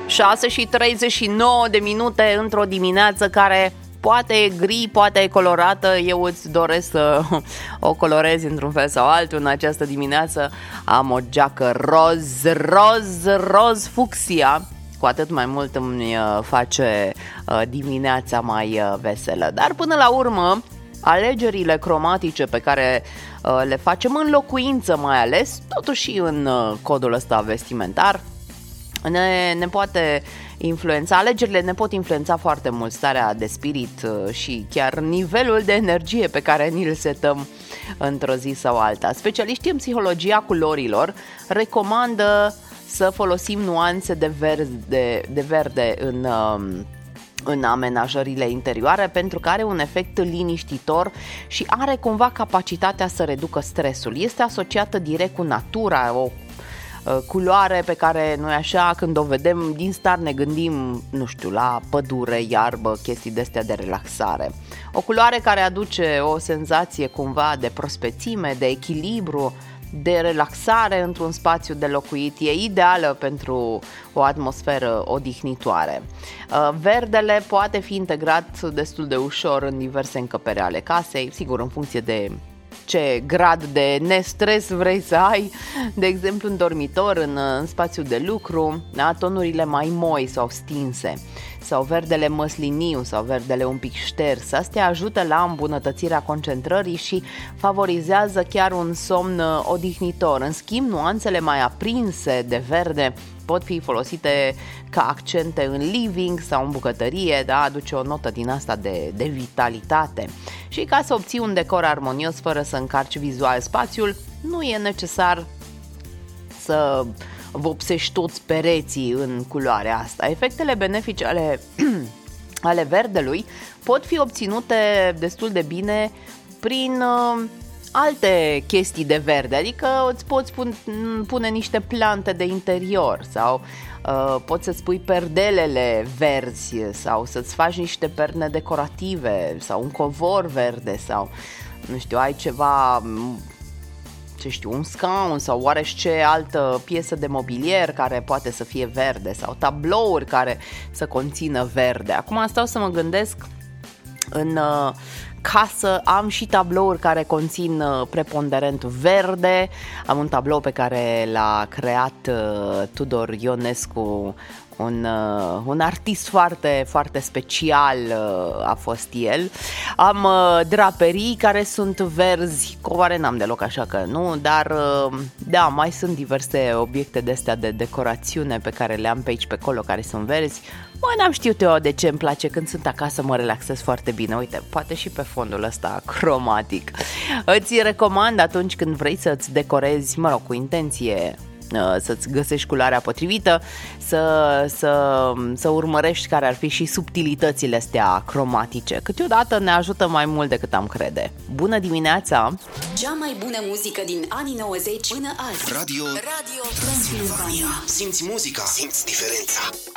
6:39 într-o dimineață care poate e gri, poate e colorată. Eu îți doresc să o colorezi într-un fel sau altul. În această dimineață am o geacă roz fucsia. Cu atât mai mult îmi face dimineața mai veselă. Dar până la urmă, alegerile cromatice pe care le facem în locuință, mai ales, totuși în codul ăsta vestimentar, ne poate influența, alegerile ne pot influența foarte mult starea de spirit și chiar nivelul de energie pe care ni-l setăm într-o zi sau alta. Specialiștii în psihologia culorilor recomandă să folosim nuanțe de verde în amenajările interioare, pentru că are un efect liniștitor și are cumva capacitatea să reducă stresul. Este asociată direct cu natura, o culoare pe care noi așa când o vedem din start ne gândim, nu știu, la pădure, iarbă, chestii de-astea de relaxare. O culoare care aduce o senzație cumva de prospețime, de echilibru, de relaxare într-un spațiu de locuit. E ideală pentru o atmosferă odihnitoare. Verdele poate fi integrat destul de ușor în diverse încăperi ale casei, sigur în funcție de ce grad de nestres vrei să ai. De exemplu, în dormitor, în spațiu de lucru, tonurile mai moi sau stinse, sau verdele măsliniu sau verdele un pic șters. Astea ajută la îmbunătățirea concentrării și favorizează chiar un somn odihnitor. În schimb, nuanțele mai aprinse de verde pot fi folosite ca accente în living sau în bucătărie, da? Aduce o notă din asta de vitalitate. Și ca să obții un decor armonios fără să încarci vizual spațiul, nu e necesar să vopsești toți pereții în culoarea asta. Efectele benefice ale verdelui pot fi obținute destul de bine prin alte chestii de verde, adică îți poți pune niște plante de interior sau poți să-ți pui perdelele verzi sau să-ți faci niște perne decorative sau un covor verde sau, nu știu, ai ceva, ce știu, un scaun sau oarește altă piesă de mobilier care poate să fie verde sau tablouri care să conțină verde. Acum stau să mă gândesc, în casă am și tablouri care conțin preponderent verde. Am un tablou pe care l-a creat Tudor Ionescu, un artist foarte, foarte special a fost el. Am draperii care sunt verzi, covoare n-am deloc, așa că nu, dar da, mai sunt diverse obiecte de-astea de decorațiune pe care le am pe aici, pe acolo, care sunt verzi. N-am știut eu de ce îmi place când sunt acasă, mă relaxez foarte bine. Uite, poate și pe fondul ăsta cromatic. Îți recomand atunci când vrei să-ți decorezi, mă rog, cu intenție, să-ți găsești culoarea potrivită, să urmărești care ar fi și subtilitățile astea cromatice. Câteodată ne ajută mai mult decât am crede. Bună dimineața! Cea mai bună muzică din anii 90 până azi. Radio Transilvania. Simți muzica, simți diferența.